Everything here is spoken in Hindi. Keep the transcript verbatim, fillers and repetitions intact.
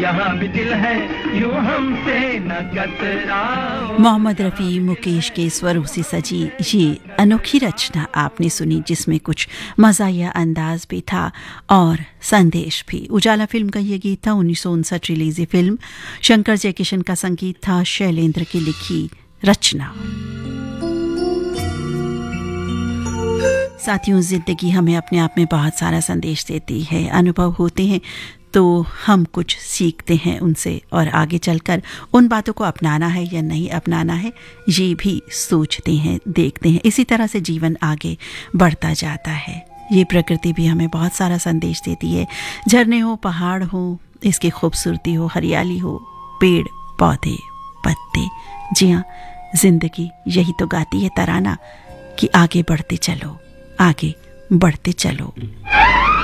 यहाँ भी दिल है यूं हमसे न कतराओ। मोहम्मद रफ़ी मुकेश के स्वरों से सजी ये अनोखी रचना आपने सुनी, जिसमें कुछ मज़ाहिया अंदाज भी था और संदेश भी। उजाला फिल्म का ये गीत था उन्नीस सौ उनसठ रिलीजी फिल्म। शंकर जयकिशन का संगीत था, शैलेंद्र की लिखी रचना। साथियों, जिंदगी हमें अपने आप में बहुत सारा संदेश देती है। अनुभव होते हैं तो हम कुछ सीखते हैं उनसे, और आगे चलकर उन बातों को अपनाना है या नहीं अपनाना है ये भी सोचते हैं, देखते हैं। इसी तरह से जीवन आगे बढ़ता जाता है। ये प्रकृति भी हमें बहुत सारा संदेश देती है। झरने हो, पहाड़ हो, इसकी खूबसूरती हो, हरियाली हो, पेड़ पौधे पत्ते। जी हाँ, जिंदगी यही तो गाती है तराना कि आगे बढ़ते चलो, आगे बढ़ते चलो।